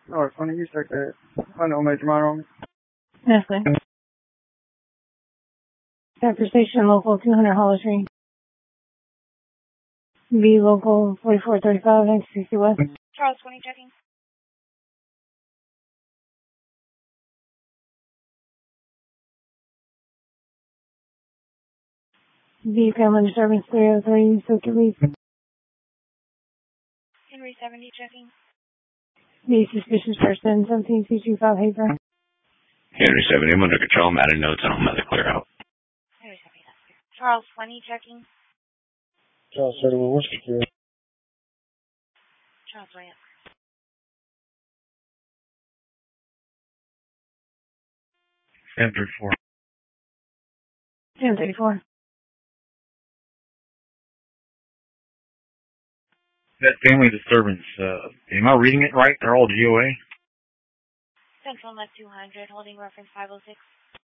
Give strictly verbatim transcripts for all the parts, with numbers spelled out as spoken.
No, it's funny you said that. I know, Major Minor. Nestle. After station local two hundred Hollow Street. B local forty-four thirty-five, N C C West. Charles twenty checking. B family disturbance three oh three, Circuit Leaf. Henry seventy checking. B suspicious person, seventeen C two five Haver. Henry seventy, I'm under control. I'm adding notes and I'm about to clear out. Henry seventy, that's clear. Charles twenty checking. Charles thirty, well, what's secure? Charles twenty up. ten thirty-four. ten thirty-four. That family disturbance, uh, am I reading it right? They're all G O A? Central left two hundred, holding reference five oh six.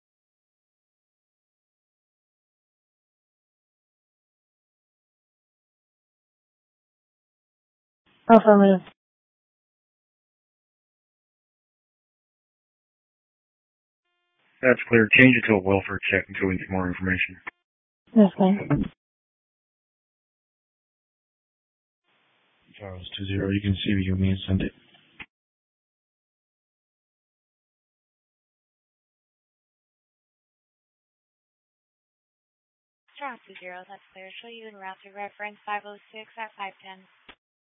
Affirmative. That's clear. Change it to a welfare check until we get more information. That's clear. Charles two zero, you can see me and send it. Charles two zero, that's clear. Show you in route to reference five oh six at five ten.